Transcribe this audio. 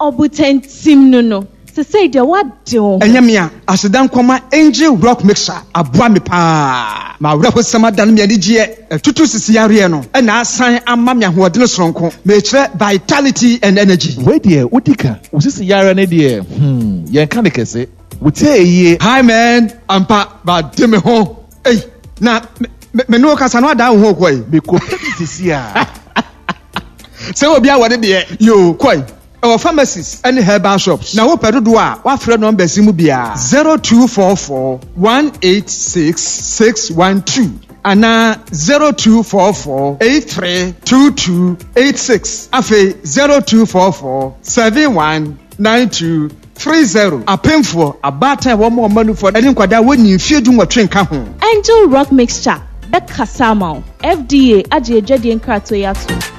obutentim no say de what do enyamia asedan kwama angel rock mixer aboa me pa ma wura sama dan me adigye tutu sisi yare no na asan ama me ahoɔden soronko me kire vitality and energy we de udika usisi yare ne de yen kan de kese wutie hi man ampa ba de me ho na me no kasa no ada ho koi me ko sisi a se obi a wode de yo koi our pharmacies and herbal shops. Now, what do what friend number simu bia 0244 186 612 and 0244 832286. Afe 0244 719230. A painful a batter one more money for any kwada when you feel doing what train Angel Rock Mixture. The Kasama FDA Ajay Jadian Krato Yatu.